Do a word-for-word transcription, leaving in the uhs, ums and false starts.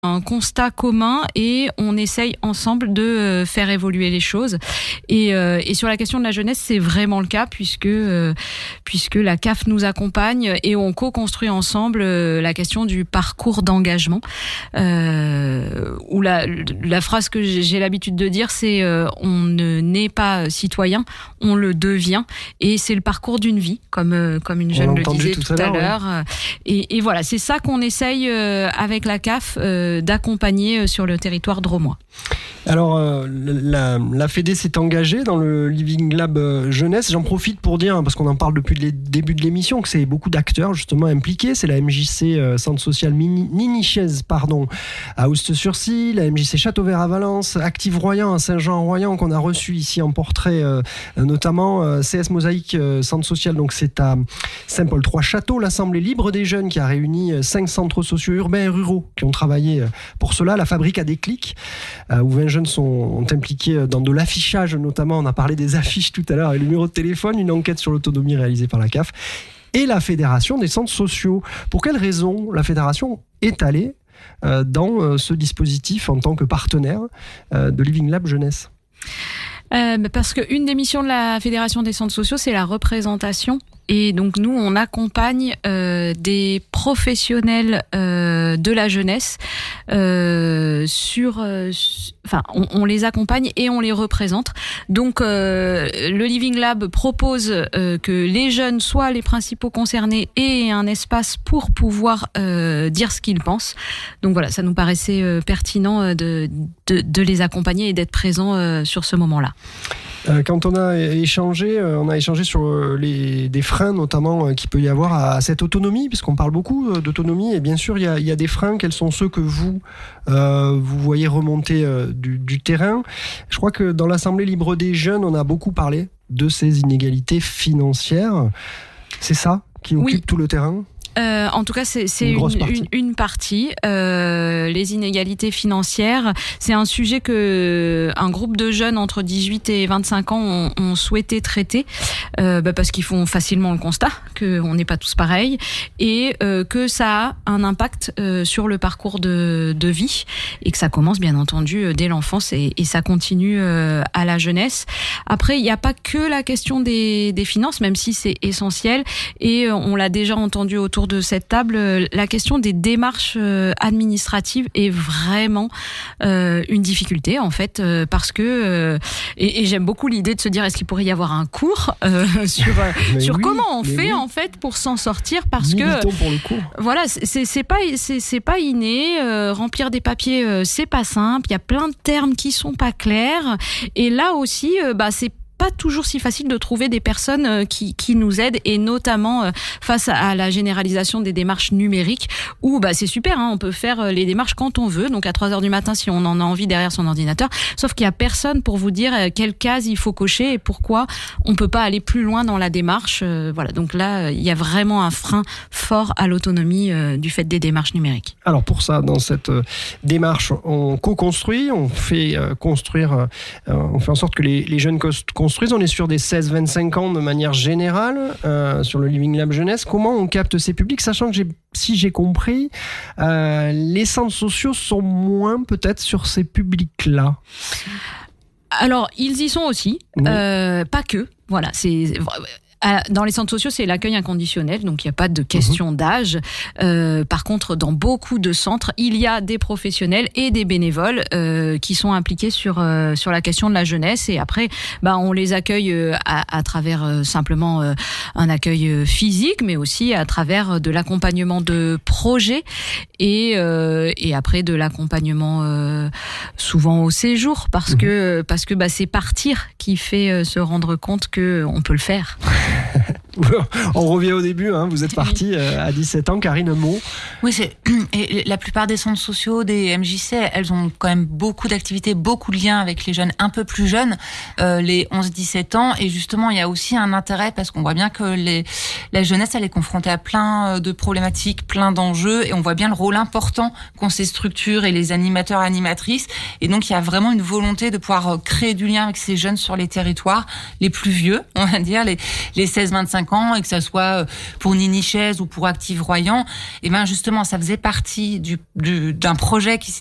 un constat commun et on essaye ensemble de faire évoluer les choses. Et, euh, et sur la question de la jeunesse, c'est vraiment le cas puisque euh, puisque la C A F nous accompagne et on co-construit ensemble euh, la question du parcours d'engagement. Euh, où la, la phrase que j'ai l'habitude de dire, c'est euh, on ne naît pas citoyen, on le devient. Et c'est le parcours d'une vie, comme euh, comme une jeune le disait tout, tout à l'heure. Ouais. Et, et voilà, c'est ça qu'on essaye euh, avec la C A F. Euh, d'accompagner sur le territoire drômois. Alors, euh, la, la Fédé s'est engagée dans le Living Lab Jeunesse. J'en profite pour dire, parce qu'on en parle depuis le début de l'émission, que c'est beaucoup d'acteurs justement impliqués. C'est la M J C euh, Centre Social Minichiez, pardon, à Oust-sur-Sille, la M J C Château-Vert à Valence, Active Royan à Saint-Jean-Royan, qu'on a reçu ici en portrait, euh, notamment euh, C S Mosaïque euh, Centre Social, donc c'est à Saint-Paul-trois-Châteaux, l'Assemblée Libre des Jeunes qui a réuni cinq centres sociaux urbains et ruraux qui ont travaillé pour cela, la Fabrique à déclic, euh, où vingt jeunes sont impliqués dans de l'affichage notamment, on a parlé des affiches tout à l'heure et le numéro de téléphone, une enquête sur l'autonomie réalisée par la C A F et la Fédération des centres sociaux. Pour quelles raisons la Fédération est allée euh, dans euh, ce dispositif en tant que partenaire euh, de Living Lab Jeunesse? Euh, parce qu'une des missions de la Fédération des centres sociaux, c'est la représentation. Et donc nous, on accompagne euh, des professionnels euh, de la jeunesse euh, sur, euh, enfin, on, on les accompagne et on les représente. Donc euh, le Living Lab propose euh, que les jeunes soient les principaux concernés et aient un espace pour pouvoir euh, dire ce qu'ils pensent. Donc voilà, ça nous paraissait euh, pertinent de, de de les accompagner et d'être présents euh, sur ce moment-là. Quand on a échangé, on a échangé sur les, des freins notamment qu'il peut y avoir à cette autonomie, puisqu'on parle beaucoup d'autonomie, et bien sûr il y a, il y a des freins. Quels sont ceux que vous, euh, vous voyez remonter du, du terrain? Je crois que dans l'Assemblée Libre des Jeunes, on a beaucoup parlé de ces inégalités financières. C'est ça qui occupe oui. tout le terrain? Euh, en tout cas, c'est, c'est une, une, partie. une, une partie. Euh, les inégalités financières, c'est un sujet que un groupe de jeunes entre dix-huit et vingt-cinq ans ont, ont souhaité traiter, euh, bah parce qu'ils font facilement le constat qu'on n'est pas tous pareils et euh, que ça a un impact euh, sur le parcours de, de vie et que ça commence bien entendu dès l'enfance et, et ça continue euh, à la jeunesse. Après, il n'y a pas que la question des, des finances, même si c'est essentiel et on l'a déjà entendu autour de cette table, la question des démarches administratives est vraiment euh, une difficulté en fait euh, parce que euh, et, et j'aime beaucoup l'idée de se dire est-ce qu'il pourrait y avoir un cours euh, sur sur oui, comment on fait oui. en fait pour s'en sortir parce Militons que pour le cours. Voilà, c'est c'est pas c'est c'est pas inné, euh, remplir des papiers euh, c'est pas simple, il y a plein de termes qui sont pas clairs et là aussi euh, bah c'est pas toujours si facile de trouver des personnes qui, qui nous aident et notamment face à la généralisation des démarches numériques où bah, c'est super, hein, on peut faire les démarches quand on veut, donc à trois heures du matin si on en a envie derrière son ordinateur, sauf qu'il y a personne pour vous dire quelle case il faut cocher et pourquoi on peut pas aller plus loin dans la démarche. Voilà, donc là, il y a vraiment un frein fort à l'autonomie du fait des démarches numériques. Alors pour ça, dans cette démarche, on co-construit, on fait construire, on fait en sorte que les, les jeunes construisent. On est sur des seize vingt-cinq ans de manière générale euh, sur le Living Lab Jeunesse. Comment on capte ces publics, sachant que j'ai, si j'ai compris, euh, les centres sociaux sont moins peut-être sur ces publics-là? Alors, ils y sont aussi, oui. euh, pas que. Voilà, c'est... Dans les centres sociaux, c'est l'accueil inconditionnel, donc il n'y a pas de question mmh. d'âge. Euh, par contre, dans beaucoup de centres, il y a des professionnels et des bénévoles euh, qui sont impliqués sur euh, sur la question de la jeunesse. Et après, bah, on les accueille euh, à, à travers euh, simplement euh, un accueil physique, mais aussi à travers de l'accompagnement de projets et euh, et après de l'accompagnement euh, souvent au séjour, parce mmh. que parce que bah, c'est partir qui fait euh, se rendre compte que on peut le faire. On revient au début, hein. Vous êtes partie à dix-sept ans, Karine, un mot. Oui, c'est, et la plupart des centres sociaux, des M J C, elles ont quand même beaucoup d'activités, beaucoup de liens avec les jeunes un peu plus jeunes, euh, les onze dix-sept ans. Et justement, il y a aussi un intérêt parce qu'on voit bien que les, la jeunesse, elle est confrontée à plein de problématiques, plein d'enjeux. Et on voit bien le rôle important qu'ont ces structures et les animateurs, animatrices. Et donc, il y a vraiment une volonté de pouvoir créer du lien avec ces jeunes sur les territoires les plus vieux, on va dire, les, les seize vingt-cinq vingt-cinq ans, et que ça soit pour Nini Chaise ou pour Active Royan, et ben justement, ça faisait partie du, du d'un projet qui